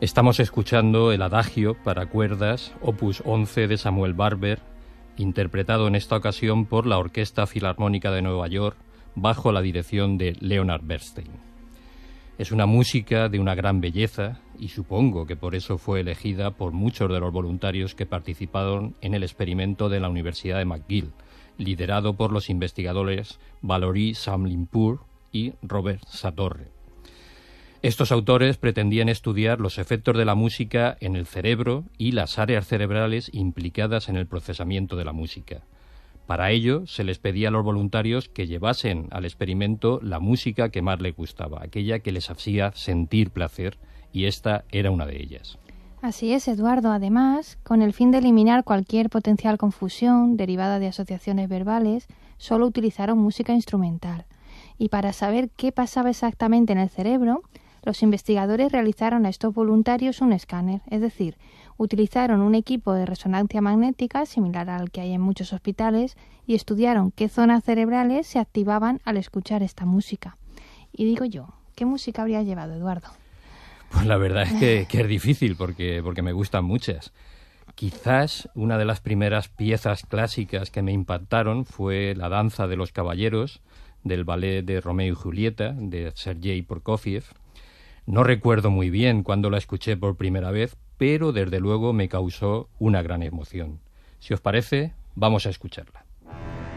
Estamos escuchando el Adagio para cuerdas, opus 11 de Samuel Barber, interpretado en esta ocasión por la Orquesta Filarmónica de Nueva York, bajo la dirección de Leonard Bernstein. Es una música de una gran belleza y supongo que por eso fue elegida por muchos de los voluntarios que participaron en el experimento de la Universidad de McGill, liderado por los investigadores Valory Samlinpur y Robert Satorre. Estos autores pretendían estudiar los efectos de la música en el cerebro y las áreas cerebrales implicadas en el procesamiento de la música. Para ello, se les pedía a los voluntarios que llevasen al experimento la música que más les gustaba, aquella que les hacía sentir placer, y esta era una de ellas. Así es, Eduardo. Además, con el fin de eliminar cualquier potencial confusión derivada de asociaciones verbales, solo utilizaron música instrumental. Y para saber qué pasaba exactamente en el cerebro, los investigadores realizaron a estos voluntarios un escáner, es decir, utilizaron un equipo de resonancia magnética similar al que hay en muchos hospitales y estudiaron qué zonas cerebrales se activaban al escuchar esta música. Y digo yo, ¿qué música habría llevado, Eduardo? Pues la verdad es que es difícil porque me gustan muchas. Quizás una de las primeras piezas clásicas que me impactaron fue La danza de los caballeros, del ballet de Romeo y Julieta, de Sergei Prokofiev. No recuerdo muy bien cuándo la escuché por primera vez, pero desde luego me causó una gran emoción. Si os parece, vamos a escucharla.